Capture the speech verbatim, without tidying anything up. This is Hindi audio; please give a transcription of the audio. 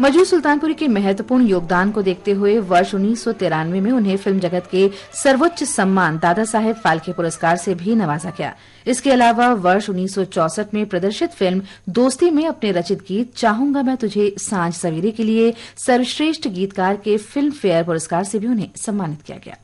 मजरूह सुल्तानपुरी के महत्वपूर्ण योगदान को देखते हुए वर्ष उन्नीस सौ तिरानवे में उन्हें फिल्म जगत के सर्वोच्च सम्मान दादा साहेब फाल्के पुरस्कार से भी नवाजा गया। इसके अलावा वर्ष उन्नीस सौ चौसठ में प्रदर्शित फिल्म दोस्ती में अपने रचित गीत चाहूंगा मैं तुझे सांझ सवेरे के लिए सर्वश्रेष्ठ गीतकार के फिल्म फेयर पुरस्कार से भी उन्हें सम्मानित किया गया।